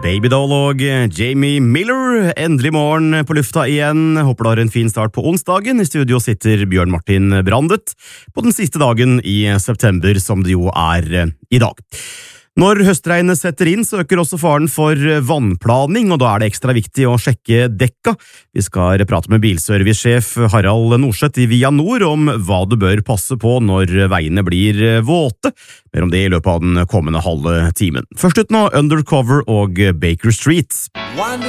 Babydoll og Jamie Miller, endelig morgen på lufta igjen. Håper du har en fin start på onsdagen. I studio sitter Bjørn Martin Brandet på den siste dagen i september, som det jo er i dag. Når høstregnet setter inn, så øker også faren for vannplaning, og da er det ekstra viktig å sjekke dekka. Vi skal prate med bilservicesjef Harald Norseth i Via Nord om hva du bør passe på når veiene blir våte. Mer om det i løpet av den kommende halve timen. Først ut nå, Undercover og Baker Street.